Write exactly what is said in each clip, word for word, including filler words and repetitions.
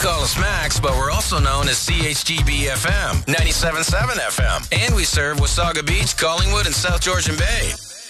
call us Max, but we're also known as C H G B F M, ninety-seven point seven F M. And we serve Wasaga Beach, Collingwood, and South Georgian Bay.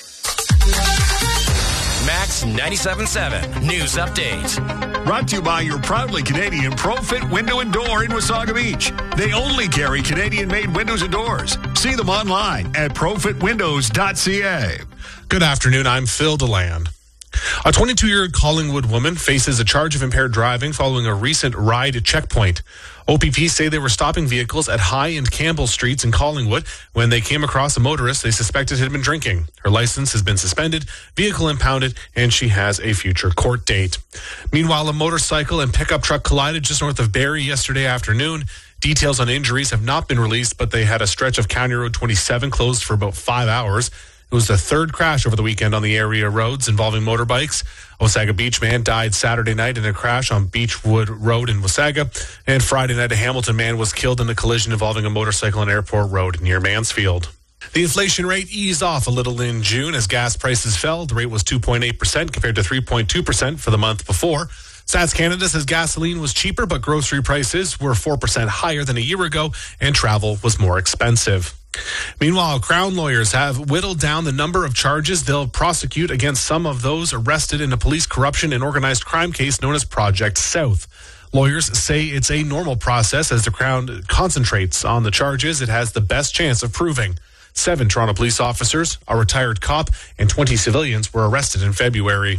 Max ninety-seven point seven News Update. Brought to you by your proudly Canadian ProFit Window and Door in Wasaga Beach. They only carry Canadian-made windows and doors. See them online at profit windows dot c a. Good afternoon. I'm Phil DeLand. A twenty-two-year-old Collingwood woman faces a charge of impaired driving following a recent ride checkpoint. O P P say they were stopping vehicles at High and Campbell Streets in Collingwood when they came across a motorist they suspected had been drinking. Her license has been suspended, vehicle impounded, and she has a future court date. Meanwhile, a motorcycle and pickup truck collided just north of Barrie yesterday afternoon. Details on injuries have not been released, but they had a stretch of County Road twenty-seven closed for about five hours. It was the third crash over the weekend on the area roads involving motorbikes. A Wasaga Beach man died Saturday night in a crash on Beechwood Road in Wasaga. And Friday night, a Hamilton man was killed in a collision involving a motorcycle on Airport Road near Mansfield. The inflation rate eased off a little in June as gas prices fell. The rate was two point eight percent compared to three point two percent for the month before. Stats Canada says gasoline was cheaper, but grocery prices were four percent higher than a year ago, and travel was more expensive. Meanwhile, Crown lawyers have whittled down the number of charges they'll prosecute against some of those arrested in a police corruption and organized crime case known as Project South. Lawyers say it's a normal process as the Crown concentrates on the charges it has the best chance of proving. Seven Toronto police officers, a retired cop, and twenty civilians were arrested in February.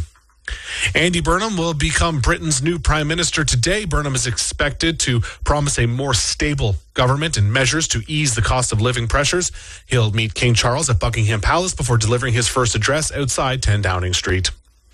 Andy Burnham will become Britain's new Prime Minister today. Burnham is expected to promise a more stable government and measures to ease the cost of living pressures. He'll meet King Charles at Buckingham Palace before delivering his first address outside ten Downing Street.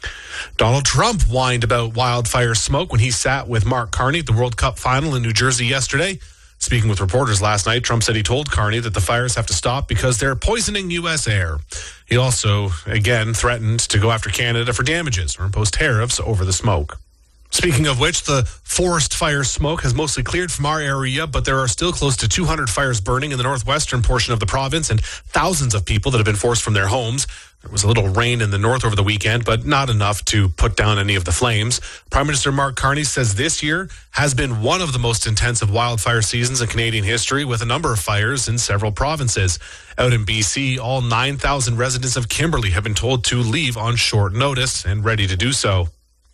Donald Trump whined about wildfire smoke when he sat with Mark Carney at the World Cup final in New Jersey yesterday. Speaking with reporters last night, Trump said he told Carney that the fires have to stop because they're poisoning U S air. He also, again, threatened to go after Canada for damages or impose tariffs over the smoke. Speaking of which, the forest fire smoke has mostly cleared from our area, but there are still close to two hundred fires burning in the northwestern portion of the province and thousands of people that have been forced from their homes. There was a little rain in the north over the weekend, but not enough to put down any of the flames. Prime Minister Mark Carney says this year has been one of the most intensive wildfire seasons in Canadian history, with a number of fires in several provinces. Out in B C, all nine thousand residents of Kimberley have been told to leave on short notice and ready to do so.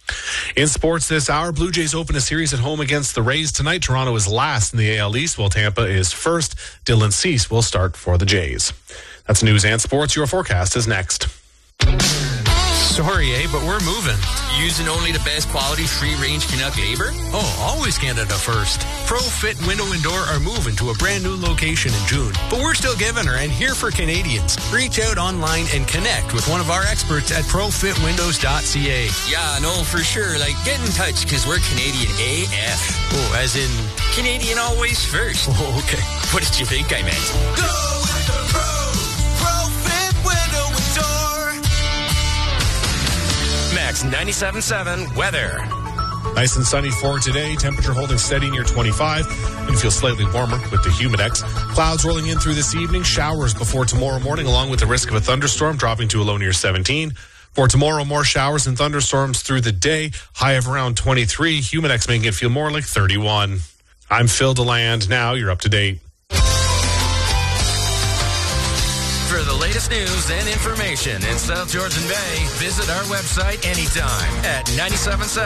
In sports this hour, Blue Jays open a series at home against the Rays tonight. Toronto is last in the A L East, while Tampa is first. Dylan Cease will start for the Jays. That's news and sports. Your forecast is next. Sorry, eh, but we're moving. Using only the best quality free-range Canuck labor? Oh, always Canada first. ProFit Window and Door are moving to a brand new location in June, but we're still giving her and here for Canadians. Reach out online and connect with one of our experts at profit windows dot c a. Yeah, no, for sure. Like, get in touch because we're Canadian A F. Oh, as in Canadian always first. Oh, okay. What did you think I meant? Go with the pro. ProFit Window and Door. Max ninety-seven point seven weather. Nice and sunny for today. Temperature holding steady near twenty-five. It feels slightly warmer with the Humidex. Clouds rolling in through this evening. Showers before tomorrow morning, along with the risk of a thunderstorm, dropping to a low near seventeen. For tomorrow, more showers and thunderstorms through the day. High of around twenty-three. Humidex making it feel more like thirty-one. I'm Phil DeLand. Now you're up to date. For the latest news and information in South Georgian Bay, visit our website anytime at nine seven seven